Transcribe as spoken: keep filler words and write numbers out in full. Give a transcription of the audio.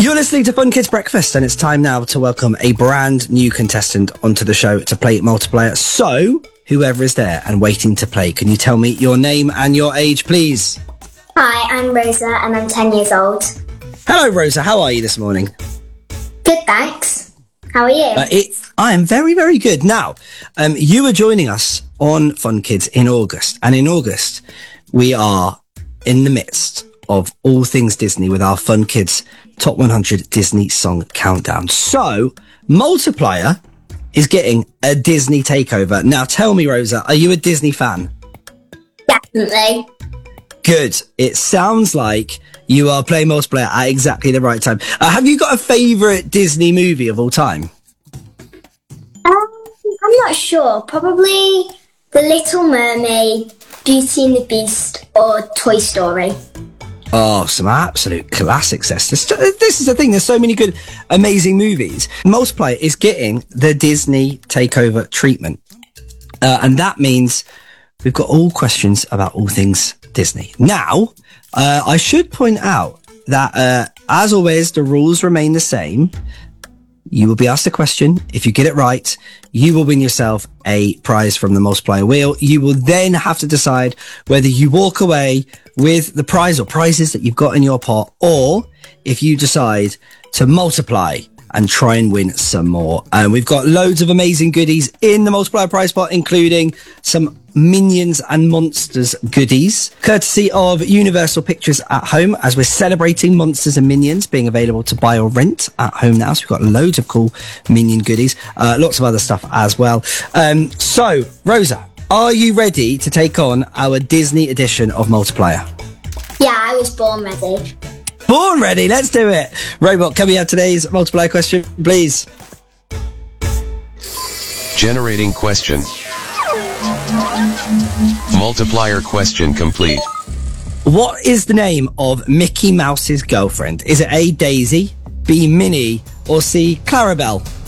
You're listening to Fun Kids Breakfast, and it's time now to welcome a brand new contestant onto the show to play multiplayer. So, whoever is there and waiting to play, can you tell me your name and your age, please? Hi, I'm Rosa and I'm ten years old. Hello, Rosa. How are you this morning? Good, thanks. How are you? Uh, it, I am very, very good. Now, um, you are joining us on Fun Kids in August, and in August, we are in the midst of all things Disney with our Fun Kids Top one hundred Disney Song Countdown. So, Multiplier is getting a Disney takeover. Now, tell me, Rosa, are you a Disney fan? Definitely. Good. It sounds like you are playing Multiplayer at exactly the right time. Uh, have you got a favourite Disney movie of all time? Um, I'm not sure. Probably The Little Mermaid, Beauty and the Beast, or Toy Story. Oh, some absolute classics. This, this is the thing. There's so many good, amazing movies. Multiplier is getting the Disney takeover treatment. Uh, and that means we've got all questions about all things Disney. Now, uh, I should point out that, uh, as always, the rules remain the same. You will be asked a question. If you get it right, you will win yourself a prize from the Multiplier wheel. You will then have to decide whether you walk away with the prize or prizes that you've got in your pot, or if you decide to multiply and try and win some more. And we've got loads of amazing goodies in the Multiplier prize pot, including some Minions and Monsters goodies, courtesy of Universal Pictures at Home, as we're celebrating Monsters and Minions being available to buy or rent at home now. So we've got loads of cool Minion goodies, uh, lots of other stuff as well. Um, so, Rosa, are you ready to take on our Disney edition of Multiplier? Yeah, I was born ready. Born ready, let's do it. Robot, can we have today's Multiplier question, please? Generating question. Multiplier question complete. What is the name of Mickey Mouse's girlfriend? Is it A, Daisy, B, Minnie, or C, Clarabelle?